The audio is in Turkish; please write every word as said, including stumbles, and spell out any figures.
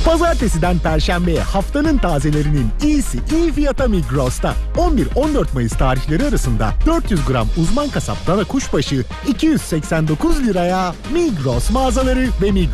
Pazartesiden Perşembe'ye haftanın tazelerinin iyisi iyi fiyata Migros'ta. on bir on dört Mayıs tarihleri arasında dört yüz gram uzman kasap dana kuşbaşı iki yüz seksen dokuz liraya Migros mağazaları ve Migros